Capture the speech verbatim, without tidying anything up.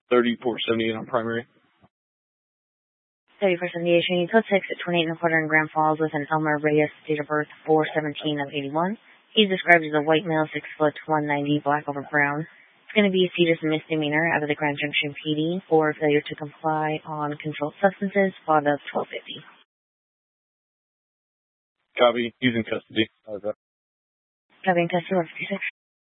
thirty-four seventy-eight on primary. thirty-four seventy-eight, showing code six at twenty-eight and a quarter in Grand Falls with an Elmer Reyes, date of birth four seventeen of eighty-one. He's described as a white male, six foot, one ninety, black over brown. It's going to be a fetus misdemeanor out of the Grand Junction P D for failure to comply on controlled substances, filed of twelve fifty. Copy. He's in custody. Copy in custody, one fifty-six.